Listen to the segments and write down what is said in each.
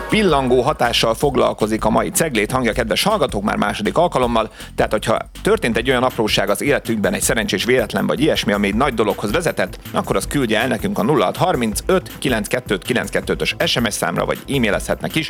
Pillangó hatással foglalkozik a mai Ceglét hangja, kedves hallgatók, már második alkalommal. Tehát, hogyha történt egy olyan apróság az életünkben, egy szerencsés véletlen vagy ilyesmi, ami egy nagy dologhoz vezetett, akkor az küldje el nekünk a 0635 92 925-ös SMS számra, vagy e-mailezhetnek is,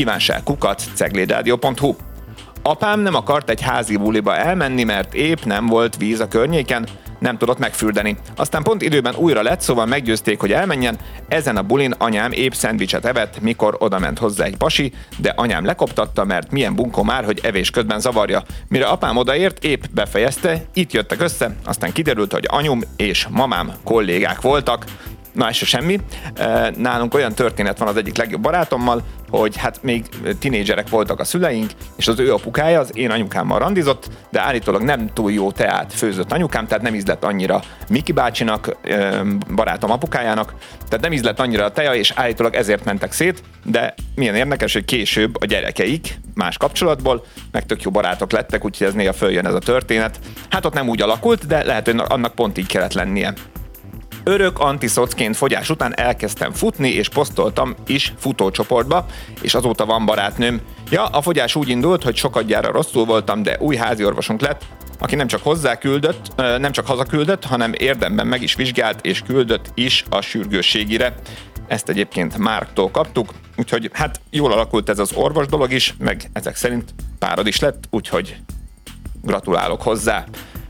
kívánság@ceglédradio.hu. Apám nem akart egy házi buliba elmenni, mert épp nem volt víz a környéken, nem tudott megfürdeni. Aztán pont időben újra lett, szóval meggyőzték, hogy elmenjen. Ezen a bulin anyám épp szendvicset evett, mikor odament hozzá egy pasi, de anyám lekoptatta, mert milyen bunkó már, hogy evés közben zavarja. Mire apám odaért, épp befejezte, itt jöttek össze, aztán kiderült, hogy anyum és mamám kollégák voltak. Na, ez se semmi. Nálunk olyan történet van az egyik legjobb barátommal, hogy hát még tinédzserek voltak a szüleink, és az ő apukája az én anyukámmal randizott, de állítólag nem túl jó teát főzött anyukám, tehát nem ízlett annyira Miki bácsinak, barátom apukájának, tehát nem ízlett annyira a teja, és állítólag ezért mentek szét, de milyen érdekes, hogy később a gyerekeik más kapcsolatból meg tök jó barátok lettek, úgyhogy ez néha följön ez a történet. Hát ott nem úgy alakult, de lehet, hogy annak pont így kellett lennie. Örök antiszocként fogyás után elkezdtem futni, és posztoltam is futócsoportba, és azóta van barátnőm. Ja, a fogyás úgy indult, hogy sokadjára rosszul voltam, de új házi orvosunk lett, aki nem csak hazaküldött, hanem érdemben meg is vizsgált, és küldött is a sürgősségire. Ezt egyébként Márktól kaptuk, úgyhogy hát jól alakult ez az orvos dolog is, meg ezek szerint párod is lett, úgyhogy gratulálok hozzá.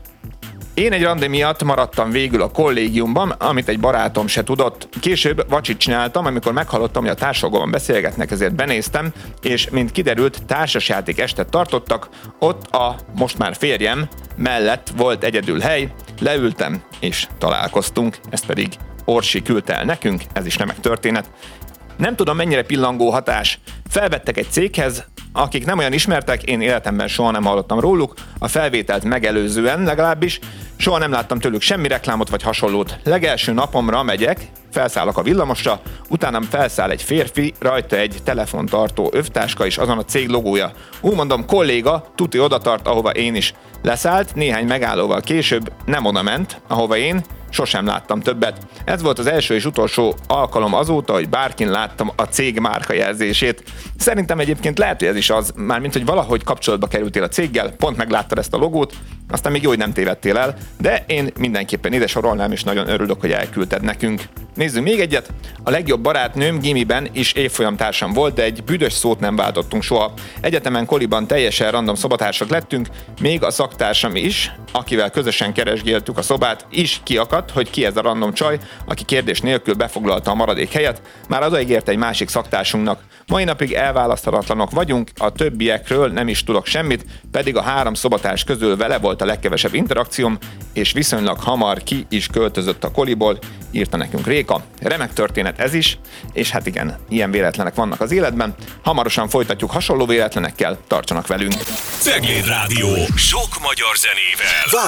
Én egy randi miatt maradtam végül a kollégiumban, amit egy barátom se tudott. Később vacsit csináltam, amikor meghallottam, hogy a társalgóban beszélgetnek, ezért benéztem, és mint kiderült, társasjáték estet tartottak, ott a most már férjem mellett volt egyedül hely, leültem és találkoztunk, ezt pedig Orsi küldte el nekünk, ez is remek történet. Nem tudom, mennyire pillangó hatás. Felvettek egy céghez, akik nem olyan ismertek, én életemben soha nem hallottam róluk, a felvételt megelőzően legalábbis, soha nem láttam tőlük semmi reklámot vagy hasonlót. Legelső napomra megyek, felszállok a villamosra, utánam felszáll egy férfi, rajta egy telefontartó övtáska és azon a cég logója. Mondom, kolléga, tuti oda tart, ahova én is. Leszállt, néhány megállóval később nem oda ment, ahova én sosem láttam többet. Ez volt az első és utolsó alkalom azóta, hogy bárkin láttam a cég márkajelzését. Szerintem egyébként lehet, hogy ez is az, mármint hogy valahogy kapcsolatba kerültél a céggel, pont megláttad ezt a logót, aztán még jó, hogy nem tévedtél el, de én mindenképpen ide sorolnám, és nagyon örülök, hogy elküldted nekünk. Nézzünk még egyet. A legjobb barátnőm gimiben is évfolyamtársam volt, de egy büdös szót nem váltottunk soha. Egyetemen koliban teljesen random szobatársak lettünk, még a szaktársam is, akivel közösen keresgéltük a szobát, is kiakadt, hogy ki ez a random csaj, aki kérdés nélkül befoglalta a maradék helyet, már odaígért egy másik szaktársunknak. Mai napig elválaszthatatlanok vagyunk, a többiekről nem is tudok semmit, pedig a 3 szobatárs közül vele volt a legkevesebb interakcióm, és viszonylag hamar ki is költözött a koliból, írta nekünk Réka. Remek történet ez is, és hát igen, ilyen véletlenek vannak az életben. Hamarosan folytatjuk hasonló véletlenekkel, tartsanak velünk! Cegléd Rádió, sok magyar zenével.